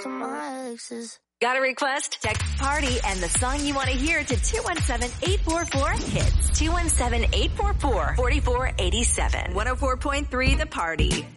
to my exes. Got a request? Text PARTY and the song you want to hear to 217-844-HITS. 217-844-4487. 104.3 The Party.